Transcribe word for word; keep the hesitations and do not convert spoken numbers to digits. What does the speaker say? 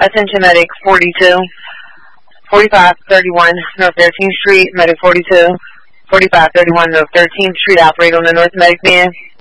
Attention medic forty-two, forty-five thirty-one North thirteenth Street, medic forty-two, forty-five thirty-one North thirteenth Street, operate on the North medic van.